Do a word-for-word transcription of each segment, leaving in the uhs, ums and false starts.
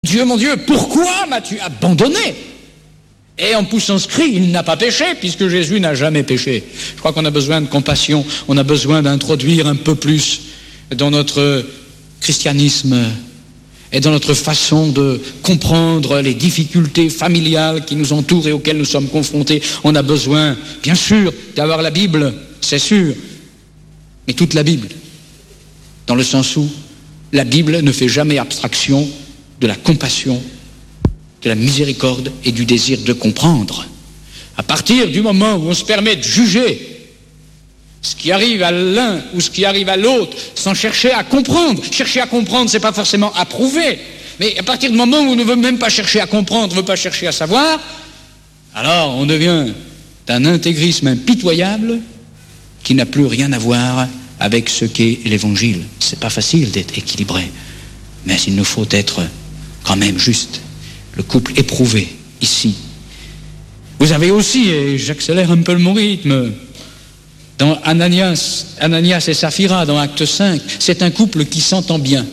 Dieu, mon Dieu, pourquoi m'as-tu abandonné? Et en poussant ce cri, il n'a pas péché, puisque Jésus n'a jamais péché. Je crois qu'on a besoin de compassion, on a besoin d'introduire un peu plus dans notre christianisme et dans notre façon de comprendre les difficultés familiales qui nous entourent et auxquelles nous sommes confrontés. On a besoin, bien sûr, d'avoir la Bible, c'est sûr, mais toute la Bible, dans le sens où la Bible ne fait jamais abstraction de la compassion, de la miséricorde et du désir de comprendre. À partir du moment où on se permet de juger ce qui arrive à l'un ou ce qui arrive à l'autre sans chercher à comprendre, chercher à comprendre, c'est pas forcément approuver, mais à partir du moment où on ne veut même pas chercher à comprendre, on ne veut pas chercher à savoir, alors on devient d'un intégrisme impitoyable qui n'a plus rien à voir avec ce qu'est l'Évangile. C'est pas facile d'être équilibré, mais il nous faut être quand même juste. Le couple éprouvé, ici. Vous avez aussi, et j'accélère un peu mon rythme, dans Ananias, Ananias et Saphira, dans Acte cinq, c'est un couple qui s'entend bien.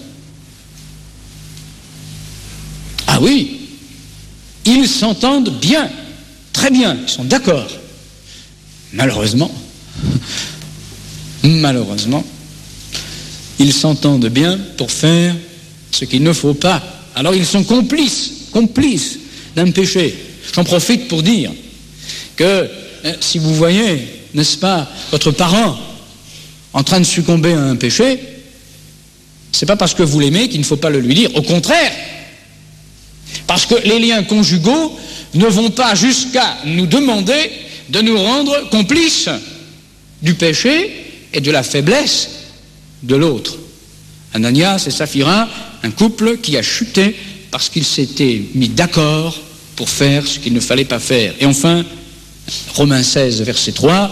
Ah oui, ils s'entendent bien, très bien, ils sont d'accord. Malheureusement, malheureusement, ils s'entendent bien pour faire ce qu'il ne faut pas. Alors ils sont complices, complices d'un péché. J'en profite pour dire que hein, si vous voyez, n'est-ce pas, votre parent en train de succomber à un péché, c'est pas parce que vous l'aimez qu'il ne faut pas le lui dire. Au contraire, parce que les liens conjugaux ne vont pas jusqu'à nous demander de nous rendre complices du péché et de la faiblesse de l'autre. Ananias et Saphira, un couple qui a chuté parce qu'ils s'étaient mis d'accord pour faire ce qu'il ne fallait pas faire. Et enfin, Romains seize, verset trois.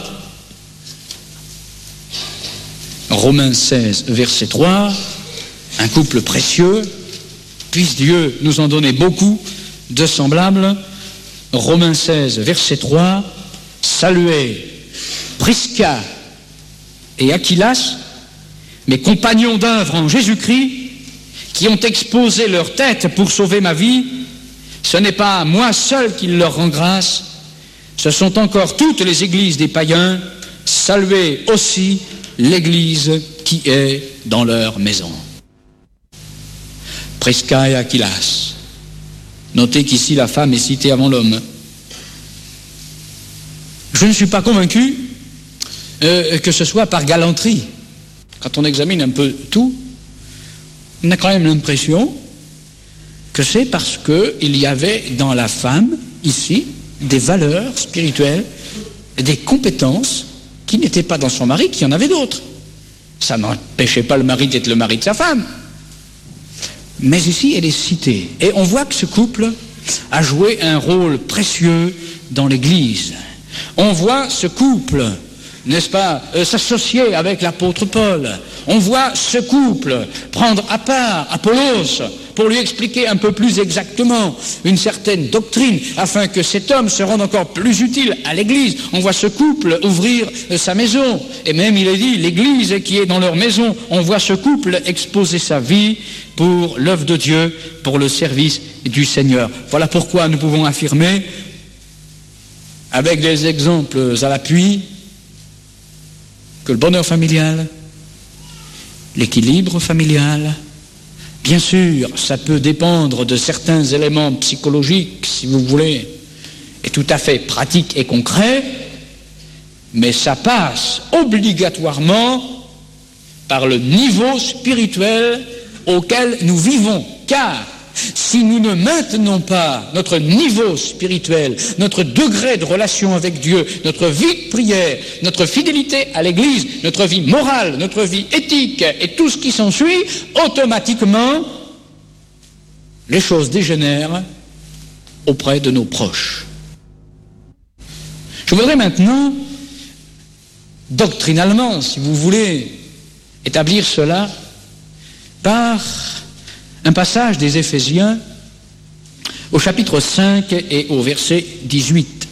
Romains seize, verset trois. Un couple précieux. Puisse Dieu nous en donner beaucoup de semblables. Romains seize, verset trois. Saluez Prisca et Aquilas, mes compagnons d'œuvre en Jésus-Christ, qui ont exposé leur tête pour sauver ma vie. Ce n'est pas moi seul qui leur rend grâce, ce sont encore toutes les églises des païens. Saluez aussi l'église qui est dans leur maison. Prisca et Aquilas. Notez qu'ici la femme est citée avant l'homme. Je ne suis pas convaincu euh, que ce soit par galanterie. Quand on examine un peu tout, on a quand même l'impression que c'est parce qu'il y avait dans la femme, ici, des valeurs spirituelles, des compétences qui n'étaient pas dans son mari, qu'il y en avait d'autres. Ça n'empêchait pas le mari d'être le mari de sa femme. Mais ici, elle est citée. Et on voit que ce couple a joué un rôle précieux dans l'Église. On voit ce couple, n'est-ce pas, euh, s'associer avec l'apôtre Paul. On voit ce couple prendre à part Apollos pour lui expliquer un peu plus exactement une certaine doctrine, afin que cet homme se rende encore plus utile à l'Église. On voit ce couple ouvrir euh, sa maison, et même il est dit, l'Église qui est dans leur maison, on voit ce couple exposer sa vie pour l'œuvre de Dieu, pour le service du Seigneur. Voilà pourquoi nous pouvons affirmer, avec des exemples à l'appui, que le bonheur familial, l'équilibre familial, bien sûr, ça peut dépendre de certains éléments psychologiques, si vous voulez, et tout à fait pratiques et concrets, mais ça passe obligatoirement par le niveau spirituel auquel nous vivons, car si nous ne maintenons pas notre niveau spirituel, notre degré de relation avec Dieu, notre vie de prière, notre fidélité à l'Église, notre vie morale, notre vie éthique et tout ce qui s'ensuit, automatiquement, les choses dégénèrent auprès de nos proches. Je voudrais maintenant, doctrinalement, si vous voulez, établir cela par un passage des Éphésiens au chapitre cinq et au verset dix-huit.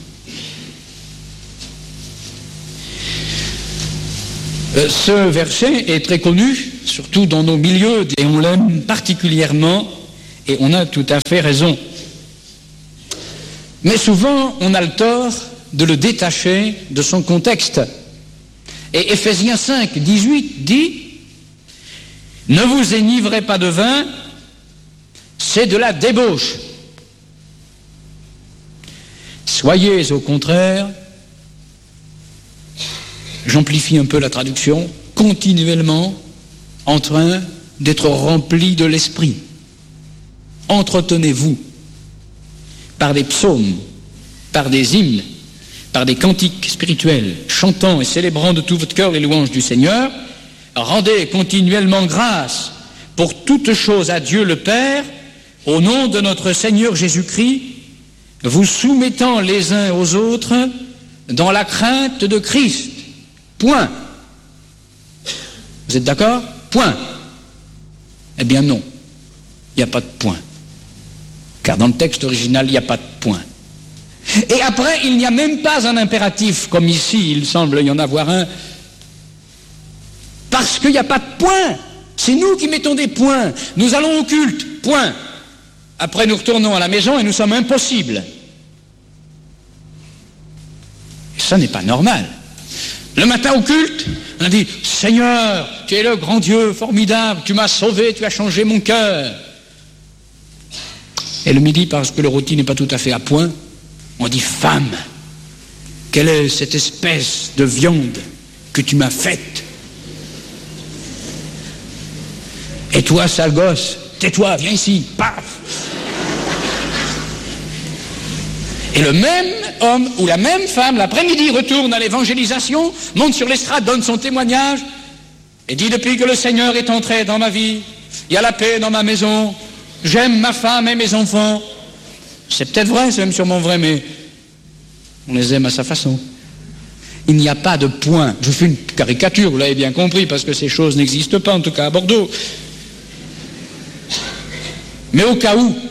Ce verset est très connu, surtout dans nos milieux, et on l'aime particulièrement, Et on a tout à fait raison. Mais souvent, on a le tort de le détacher de son contexte. Et Éphésiens cinq, dix-huit dit « Ne vous enivrez pas de vin, c'est de la débauche. Soyez au contraire, j'amplifie un peu la traduction, continuellement en train d'être remplis de l'esprit. Entretenez-vous par des psaumes, par des hymnes, par des cantiques spirituels, chantant et célébrant de tout votre cœur les louanges du Seigneur. Rendez continuellement grâce pour toutes choses à Dieu le Père, au nom de notre Seigneur Jésus-Christ, vous soumettant les uns aux autres dans la crainte de Christ. Point. Vous êtes d'accord? Point. Eh bien non, il n'y a pas de point. Car dans le texte original, il n'y a pas de point. Et après, il n'y a même pas un impératif, comme ici, il semble y en avoir un, parce qu'il n'y a pas de point. C'est nous qui mettons des points. Nous allons au culte, point. Après, nous retournons à la maison et nous sommes impossibles. Et ça n'est pas normal. Le matin au culte, on a dit « Seigneur, tu es le grand Dieu formidable, tu m'as sauvé, tu as changé mon cœur. » Et le midi, parce que le rôti n'est pas tout à fait à point, on dit « Femme, quelle est cette espèce de viande que tu m'as faite? Et toi, sale gosse, tais-toi, viens ici, paf !» Et le même homme ou la même femme, l'après-midi, retourne à l'évangélisation, monte sur l'estrade, donne son témoignage, et dit « Depuis que le Seigneur est entré dans ma vie, il y a la paix dans ma maison, j'aime ma femme et mes enfants. » C'est peut-être vrai, c'est même sûrement vrai, mais on les aime à sa façon. Il n'y a pas de point. Je fais une caricature, vous l'avez bien compris, parce que ces choses n'existent pas, en tout cas à Bordeaux. Mais au cas où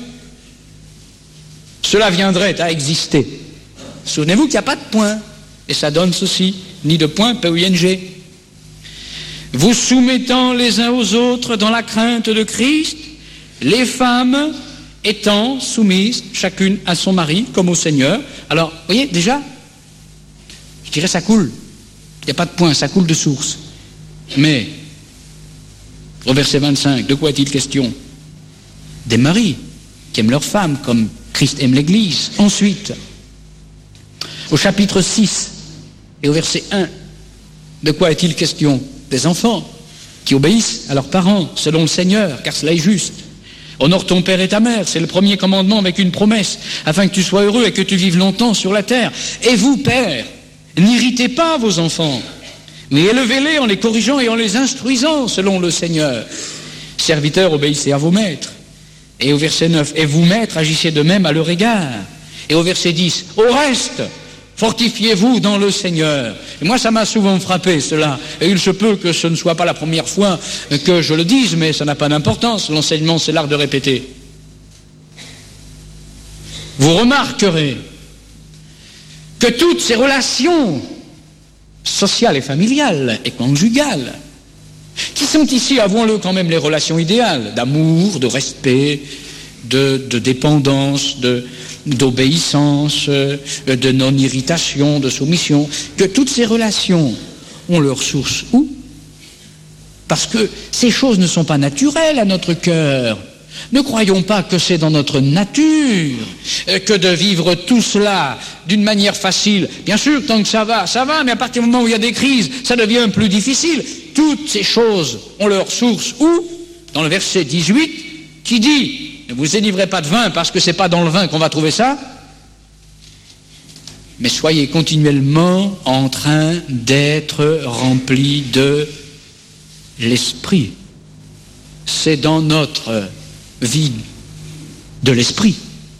cela viendrait à exister, souvenez-vous qu'il n'y a pas de point. Et ça donne ceci, ni de point, P O I N G. Vous soumettant les uns aux autres dans la crainte de Christ, les femmes étant soumises chacune à son mari comme au Seigneur. Alors, vous voyez, déjà, je dirais ça coule. Il n'y a pas de point, ça coule de source. Mais, au verset vingt-cinq, de quoi est-il question? Des maris qui aiment leurs femmes comme Christ aime l'Église. Ensuite, au chapitre six et au verset un, de quoi est-il question? Des enfants qui obéissent à leurs parents selon le Seigneur, car cela est juste. Honore ton père et ta mère, c'est le premier commandement avec une promesse, afin que tu sois heureux et que tu vives longtemps sur la terre. Et vous, pères, n'irritez pas vos enfants, mais élevez-les en les corrigeant et en les instruisant selon le Seigneur. Serviteurs, obéissez à vos maîtres. Et au verset neuf, et vous, maîtres, agissez de même à leur égard. Et au verset dix, au reste, fortifiez-vous dans le Seigneur. Et moi, ça m'a souvent frappé, cela. Et il se peut que ce ne soit pas la première fois que je le dise, mais ça n'a pas d'importance. L'enseignement, c'est l'art de répéter. Vous remarquerez que toutes ces relations sociales et familiales et conjugales, qui sont ici, avouons-le quand même, les relations idéales, d'amour, de respect, de, de dépendance, de, d'obéissance, de non-irritation, de soumission, que toutes ces relations ont leur source où? Parce que ces choses ne sont pas naturelles à notre cœur. Ne croyons pas que c'est dans notre nature que de vivre tout cela d'une manière facile. Bien sûr, tant que ça va, ça va, mais à partir du moment où il y a des crises, ça devient plus difficile. Toutes ces choses ont leur source où? Dans le verset dix-huit, qui dit « Ne vous enivrez pas de vin, parce que c'est pas dans le vin qu'on va trouver ça, mais soyez continuellement en train d'être remplis de l'esprit. » C'est dans notre vie de l'esprit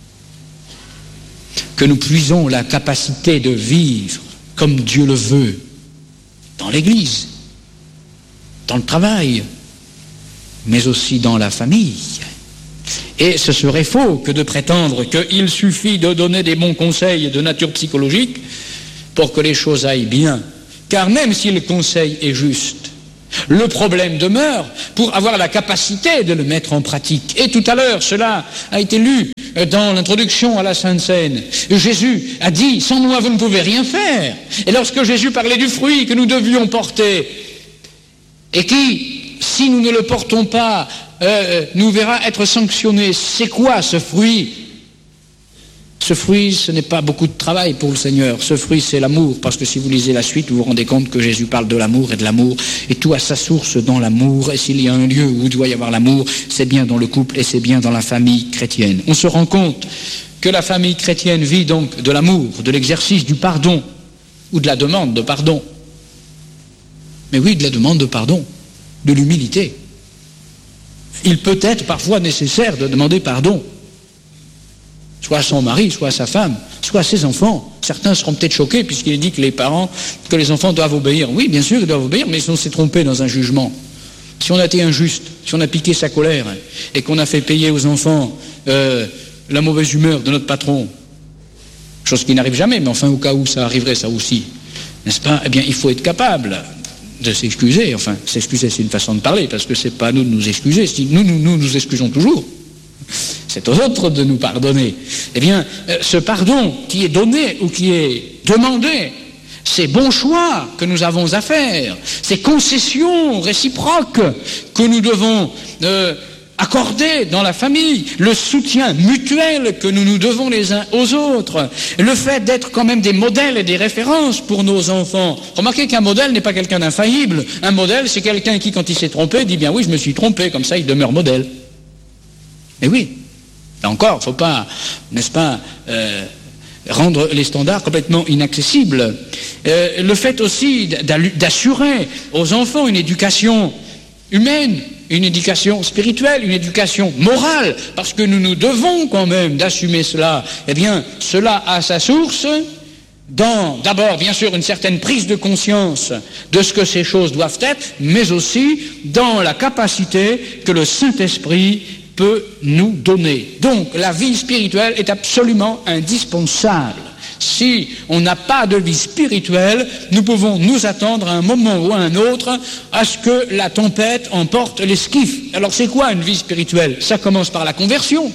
que nous puisons la capacité de vivre comme Dieu le veut, dans l'Église, dans le travail, mais aussi dans la famille. Et ce serait faux que de prétendre qu'il suffit de donner des bons conseils de nature psychologique pour que les choses aillent bien. Car même si le conseil est juste, Le problème demeure pour avoir la capacité de le mettre en pratique. Et tout à l'heure, cela a été lu dans l'introduction à la Sainte Seine. Jésus a dit, sans moi vous ne pouvez rien faire. Et lorsque Jésus parlait du fruit que nous devions porter, et qui, si nous ne le portons pas, euh, nous verra être sanctionnés, c'est quoi ce fruit ? Ce fruit, ce n'est pas beaucoup de travail pour le Seigneur. Ce fruit, c'est l'amour, parce que si vous lisez la suite, vous vous rendez compte que Jésus parle de l'amour et de l'amour, et tout a sa source dans l'amour, et s'il y a un lieu où il doit y avoir l'amour, c'est bien dans le couple, et c'est bien dans la famille chrétienne. On se rend compte que la famille chrétienne vit donc de l'amour, de l'exercice du pardon, ou de la demande de pardon. Mais oui, de la demande de pardon, de l'humilité. Il peut être parfois nécessaire de demander pardon, soit à son mari, soit à sa femme, soit à ses enfants. Certains seront peut-être choqués puisqu'il est dit que les parents, que les enfants doivent obéir. Oui, bien sûr, ils doivent obéir, mais si on s'est trompé dans un jugement, si on a été injuste, si on a piqué sa colère et qu'on a fait payer aux enfants euh, la mauvaise humeur de notre patron, chose qui n'arrive jamais, mais enfin au cas où ça arriverait, ça aussi, n'est-ce pas ? Eh bien, il faut être capable de s'excuser. Enfin, s'excuser, c'est une façon de parler, parce que c'est pas à nous de nous excuser. Si nous, nous, nous nous excusons toujours, c'est aux autres de nous pardonner. Eh bien, ce pardon qui est donné ou qui est demandé, ces bons choix que nous avons à faire, ces concessions réciproques que nous devons euh, accorder dans la famille, le soutien mutuel que nous nous devons les uns aux autres, le fait d'être quand même des modèles et des références pour nos enfants. Remarquez qu'un modèle n'est pas quelqu'un d'infaillible. Un modèle, c'est quelqu'un qui, quand il s'est trompé, dit bien oui, je me suis trompé, comme ça il demeure modèle. Et oui, là encore, il ne faut pas, n'est-ce pas, euh, rendre les standards complètement inaccessibles. Euh, le fait aussi d'assurer aux enfants une éducation humaine, une éducation spirituelle, une éducation morale, parce que nous nous devons quand même d'assumer cela. Eh bien, cela a sa source dans, d'abord, bien sûr, une certaine prise de conscience de ce que ces choses doivent être, mais aussi dans la capacité que le Saint-Esprit peut nous donner. Donc la vie spirituelle est absolument indispensable. Si on n'a pas de vie spirituelle, nous pouvons nous attendre à un moment ou à un autre à ce que la tempête emporte l'esquif. Alors c'est quoi une vie spirituelle ? Ça commence par la conversion.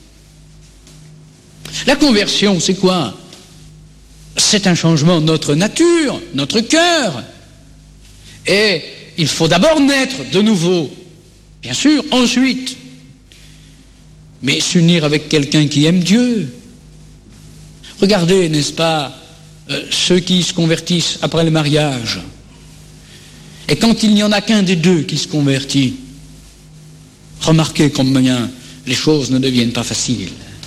La conversion, c'est quoi ? C'est un changement de notre nature, notre cœur. Et il faut d'abord naître de nouveau, bien sûr, ensuite. Mais s'unir avec quelqu'un qui aime Dieu. Regardez, n'est-ce pas, euh, ceux qui se convertissent après le mariage. Et quand il n'y en a qu'un des deux qui se convertit, remarquez combien les choses ne deviennent pas faciles.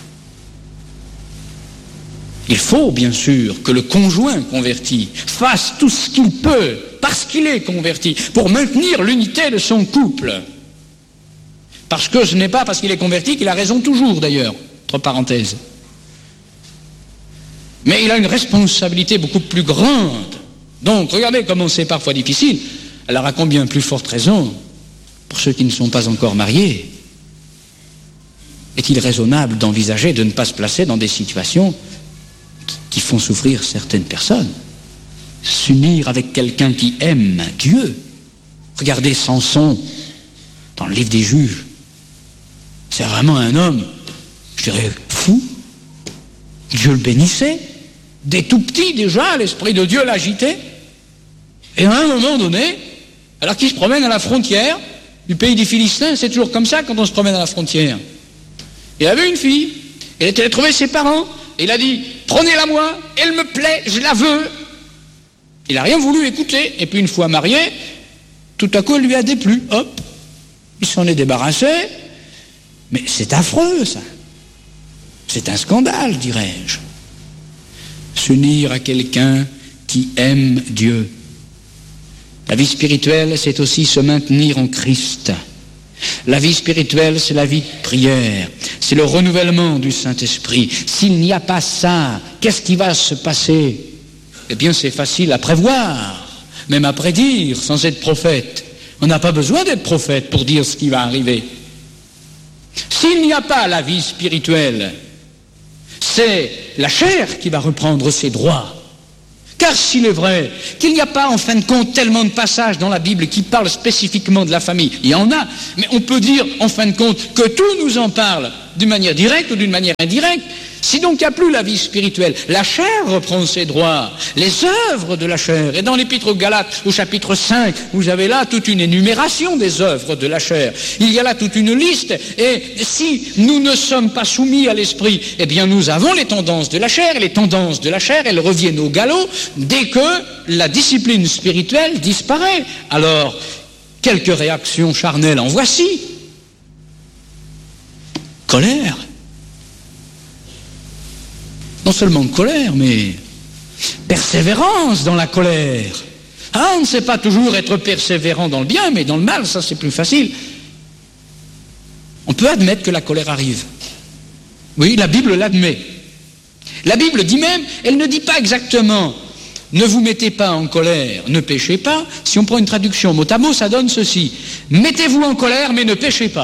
Il faut, bien sûr, que le conjoint converti fasse tout ce qu'il peut, parce qu'il est converti, pour maintenir l'unité de son couple. Parce que ce n'est pas parce qu'il est converti qu'il a raison toujours, d'ailleurs, entre parenthèses. Mais il a une responsabilité beaucoup plus grande. Donc, regardez comment c'est parfois difficile. Alors, à combien plus forte raison, pour ceux qui ne sont pas encore mariés, est-il raisonnable d'envisager de ne pas se placer dans des situations qui font souffrir certaines personnes ? S'unir avec quelqu'un qui aime Dieu. Regardez Samson dans le livre des Juges. C'est vraiment un homme, je dirais, fou. Dieu le bénissait. Dès tout petit, déjà, l'Esprit de Dieu l'agitait. Et à un moment donné, alors qu'il se promène à la frontière du pays des Philistins, c'est toujours comme ça quand on se promène à la frontière. Il avait une fille, il était allé trouver ses parents, et il a dit, prenez-la moi, elle me plaît, je la veux. Il n'a rien voulu écouter, et puis une fois marié, tout à coup, elle lui a déplu, hop, il s'en est débarrassé. Mais c'est affreux, ça. C'est un scandale, dirais-je. S'unir à quelqu'un qui aime Dieu. La vie spirituelle, c'est aussi se maintenir en Christ. La vie spirituelle, c'est la vie de prière. C'est le renouvellement du Saint-Esprit. S'il n'y a pas ça, qu'est-ce qui va se passer ? Eh bien, c'est facile à prévoir, même à prédire, sans être prophète. On n'a pas besoin d'être prophète pour dire ce qui va arriver. S'il n'y a pas la vie spirituelle, c'est la chair qui va reprendre ses droits. Car s'il est vrai qu'il n'y a pas en fin de compte tellement de passages dans la Bible qui parlent spécifiquement de la famille, il y en a, mais on peut dire en fin de compte que tout nous en parle d'une manière directe ou d'une manière indirecte. Si donc il n'y a plus la vie spirituelle, la chair reprend ses droits, les œuvres de la chair. Et dans l'Épître aux Galates, au chapitre cinq, vous avez là toute une énumération des œuvres de la chair. Il y a là toute une liste. Et si nous ne sommes pas soumis à l'esprit, eh bien nous avons les tendances de la chair. Et les tendances de la chair, elles reviennent au galop dès que la discipline spirituelle disparaît. Alors, quelques réactions charnelles en voici. Colère. Non seulement colère, mais persévérance dans la colère. Ah, on ne sait pas toujours être persévérant dans le bien, mais dans le mal, ça c'est plus facile. On peut admettre que la colère arrive. Oui, la Bible l'admet. La Bible dit même, elle ne dit pas exactement « ne vous mettez pas en colère, ne péchez pas ». Si on prend une traduction mot à mot, ça donne ceci « mettez-vous en colère, mais ne péchez pas ».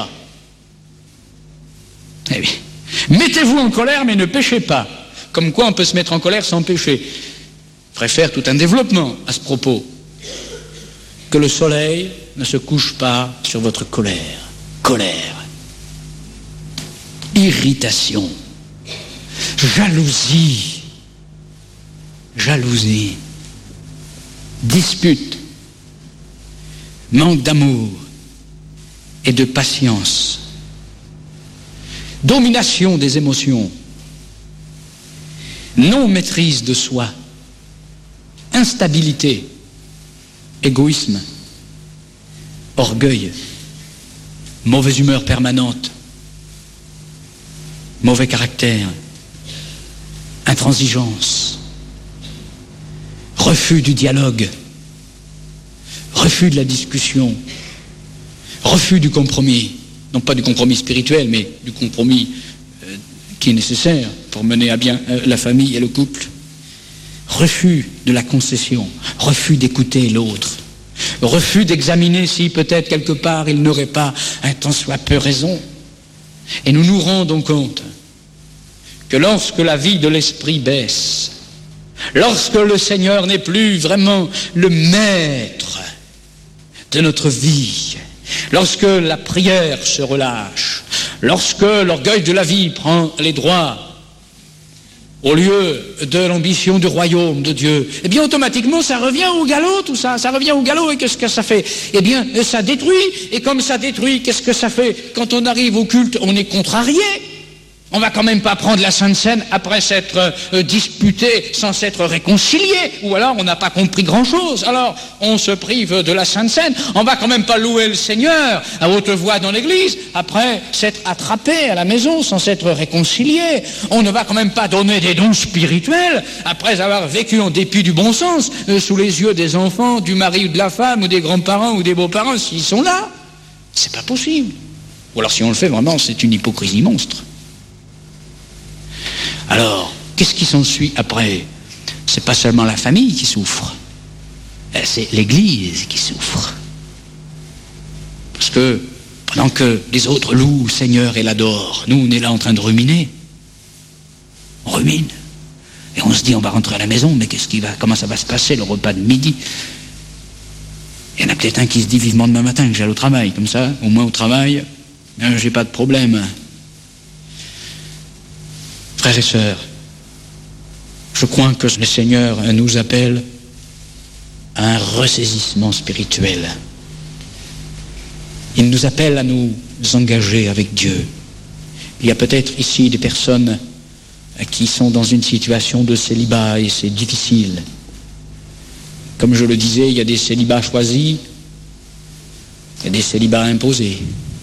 Eh oui, mettez-vous en colère, mais ne péchez pas. Comme quoi on peut se mettre en colère sans pécher. Je préfère tout un développement à ce propos. Que le soleil ne se couche pas sur votre colère. Colère. Irritation. Jalousie. Jalousie. Dispute. Manque d'amour et de patience. Domination des émotions. Non-maîtrise de soi, instabilité, égoïsme, orgueil, mauvaise humeur permanente, mauvais caractère, intransigeance, refus du dialogue, refus de la discussion, refus du compromis, non pas du compromis spirituel, mais du compromis euh, qui est nécessaire pour mener à bien euh, la famille et le couple. Refus de la concession, refus d'écouter l'autre, refus d'examiner si peut-être quelque part il n'aurait pas un tant soit peu raison. Et nous nous rendons compte que lorsque la vie de l'esprit baisse, lorsque le Seigneur n'est plus vraiment le maître de notre vie, lorsque la prière se relâche, lorsque l'orgueil de la vie prend les droits au lieu de l'ambition du royaume de Dieu, eh bien automatiquement ça revient au galop tout ça, ça revient au galop et qu'est-ce que ça fait? Eh bien ça détruit, et comme ça détruit, qu'est-ce que ça fait? Quand on arrive au culte, on est contrarié. On va quand même pas prendre la Sainte Seine après s'être euh, disputé sans s'être réconcilié, ou alors on n'a pas compris grand-chose. Alors on se prive de la Sainte Seine. On va quand même pas louer le Seigneur à haute voix dans l'église après s'être attrapé à la maison sans s'être réconcilié. On ne va quand même pas donner des dons spirituels après avoir vécu en dépit du bon sens euh, sous les yeux des enfants, du mari ou de la femme ou des grands-parents ou des beaux-parents s'ils sont là. C'est pas possible. Ou alors si on le fait vraiment, c'est une hypocrisie monstre. Alors, qu'est-ce qui s'ensuit après? C'est pas seulement la famille qui souffre, c'est l'Église qui souffre. Parce que pendant que les autres louent le Seigneur et l'adorent, nous on est là en train de ruminer. On rumine. Et on se dit on va rentrer à la maison, mais qu'est-ce qui va, comment ça va se passer le repas de midi? Il y en a peut-être un qui se dit vivement demain matin que j'aille au travail, comme ça, au moins au travail, hein, j'ai pas de problème. Frères et sœurs, je crois que le Seigneur nous appelle à un ressaisissement spirituel. Il nous appelle à nous engager avec Dieu. Il y a peut-être ici des personnes qui sont dans une situation de célibat et c'est difficile. Comme je le disais, il y a des célibats choisis, il y a des célibats imposés.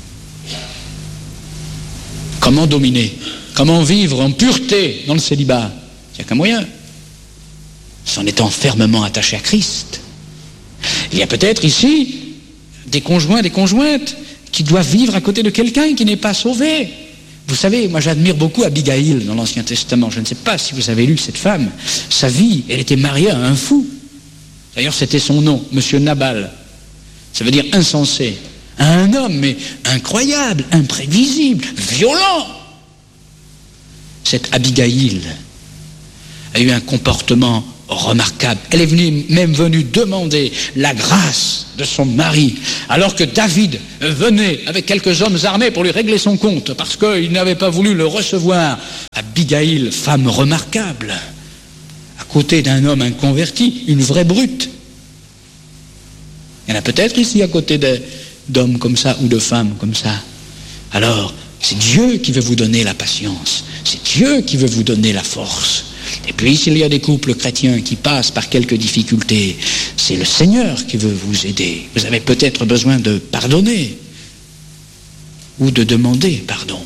Comment dominer ? Comment vivre en pureté dans le célibat? Il n'y a qu'un moyen. C'est en étant fermement attaché à Christ. Il y a peut-être ici des conjoints, des conjointes qui doivent vivre à côté de quelqu'un qui n'est pas sauvé. Vous savez, moi j'admire beaucoup Abigail dans l'Ancien Testament. Je ne sais pas si vous avez lu cette femme. Sa vie, elle était mariée à un fou. D'ailleurs, c'était son nom, Monsieur Nabal. Ça veut dire insensé. À un homme, mais incroyable, imprévisible, violent. Cette Abigail a eu un comportement remarquable. Elle est venue, même venue demander la grâce de son mari, alors que David venait avec quelques hommes armés pour lui régler son compte, parce qu'il n'avait pas voulu le recevoir. Abigail, femme remarquable, à côté d'un homme inconverti, une vraie brute. Il y en a peut-être ici à côté de, d'hommes comme ça ou de femmes comme ça. Alors, c'est Dieu qui veut vous donner la patience. C'est Dieu qui veut vous donner la force. Et puis, s'il y a des couples chrétiens qui passent par quelques difficultés, c'est le Seigneur qui veut vous aider. Vous avez peut-être besoin de pardonner ou de demander pardon.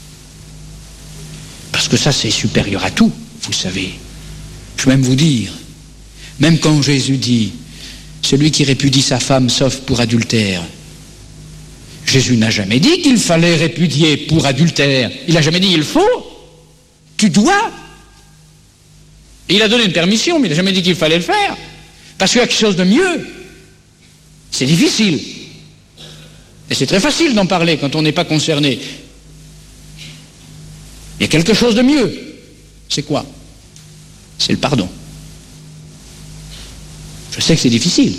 Parce que ça, c'est supérieur à tout, vous savez. Je vais même vous dire, même quand Jésus dit « Celui qui répudie sa femme sauf pour adultère », Jésus n'a jamais dit qu'il fallait répudier pour adultère. Il n'a jamais dit « il faut », tu dois. Et il a donné une permission, mais il n'a jamais dit qu'il fallait le faire. Parce qu'il y a quelque chose de mieux. C'est difficile. Et c'est très facile d'en parler quand on n'est pas concerné. Il y a quelque chose de mieux. C'est quoi? C'est le pardon. Je sais que c'est difficile.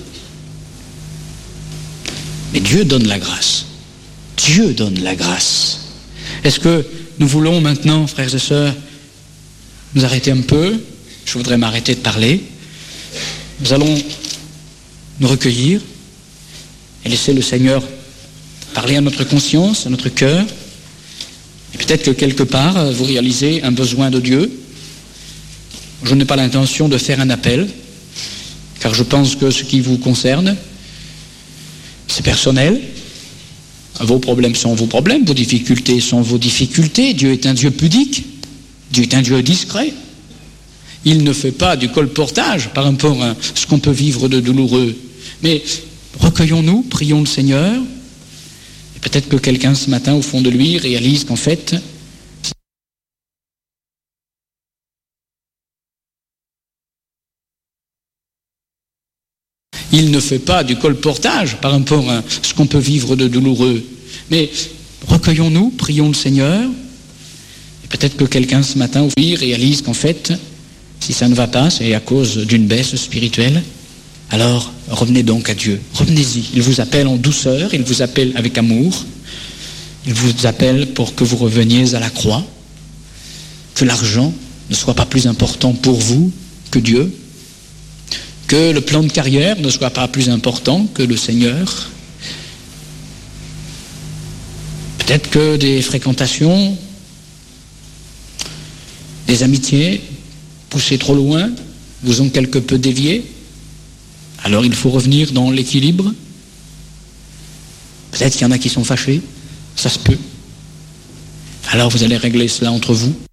Mais Dieu donne la grâce. Dieu donne la grâce. Est-ce que nous voulons maintenant, frères et sœurs, nous arrêter un peu? Je voudrais m'arrêter de parler. Nous allons nous recueillir et laisser le Seigneur parler à notre conscience, à notre cœur. Et peut-être que quelque part, vous réalisez un besoin de Dieu. Je n'ai pas l'intention de faire un appel, car je pense que ce qui vous concerne, c'est personnel. Vos problèmes sont vos problèmes, vos difficultés sont vos difficultés. Dieu est un Dieu pudique, Dieu est un Dieu discret. Il ne fait pas du colportage par rapport à ce qu'on peut vivre de douloureux. Mais recueillons-nous, prions le Seigneur. Et peut-être que quelqu'un ce matin, au fond de lui, réalise qu'en fait, il ne fait pas du colportage par rapport à ce qu'on peut vivre de douloureux. Mais recueillons-nous, prions le Seigneur. Et peut-être que quelqu'un ce matin, au fond de lui, réalise qu'en fait, si ça ne va pas, c'est à cause d'une baisse spirituelle. Alors, revenez donc à Dieu. Revenez-y. Il vous appelle en douceur, il vous appelle avec amour. Il vous appelle pour que vous reveniez à la croix. Que l'argent ne soit pas plus important pour vous que Dieu. Que le plan de carrière ne soit pas plus important que le Seigneur. Peut-être que des fréquentations, des amitiés poussées trop loin vous ont quelque peu dévié. Alors il faut revenir dans l'équilibre. Peut-être qu'il y en a qui sont fâchés, ça se peut. Alors vous allez régler cela entre vous.